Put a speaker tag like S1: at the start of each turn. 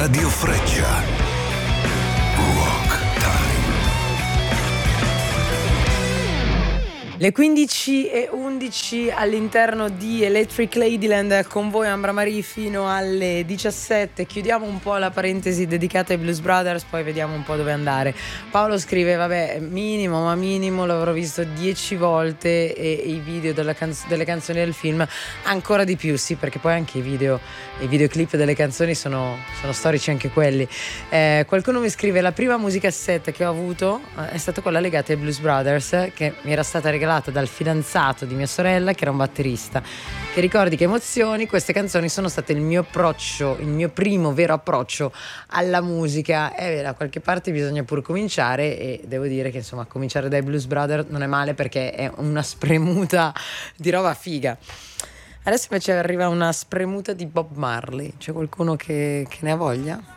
S1: Radio Freccia. Rock Time.
S2: Le 15:11 all'interno di Electric Ladyland, con voi Ambra Marie fino alle 17. Chiudiamo un po' la parentesi dedicata ai Blues Brothers, poi vediamo un po' dove andare. Paolo scrive: vabbè, minimo l'avrò visto 10 volte, e i video delle canzoni del film ancora di più. Sì, perché poi anche i videoclip delle canzoni sono storici anche quelli. Qualcuno mi scrive: la prima musicassetta che ho avuto è stata quella legata ai Blues Brothers, che mi era stata regalata dal fidanzato di mia sorella, che era un batterista. Che ricordi, che emozioni! Queste canzoni sono state il mio primo vero approccio alla musica. Da qualche parte bisogna pur cominciare, e devo dire che insomma cominciare dai Blues Brothers non è male, perché è una spremuta di roba figa. Adesso invece arriva una spremuta di Bob Marley. C'è qualcuno che ne ha voglia?